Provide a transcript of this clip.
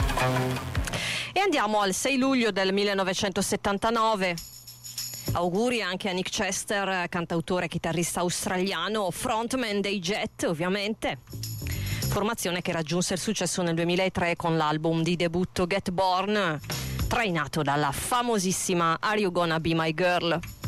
E andiamo al 6 luglio del 1979. Auguri anche a Nick Chester, cantautore e chitarrista australiano, frontman dei Jet ovviamente. Formazione che raggiunse il successo nel 2003 con l'album di debutto Get Born, trainato dalla famosissima Are You Gonna Be My Girl?